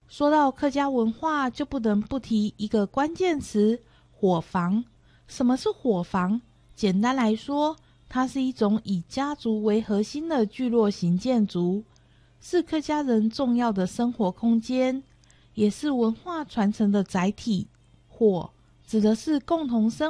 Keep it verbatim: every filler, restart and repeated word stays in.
说到客家文化，就不能不提一个关键词：伙房。什么是伙房？简单来说，它是一种以家族为核心的聚落型建筑，是客家人重要的生活空间，也是文化传承的载体。伙指的是共同生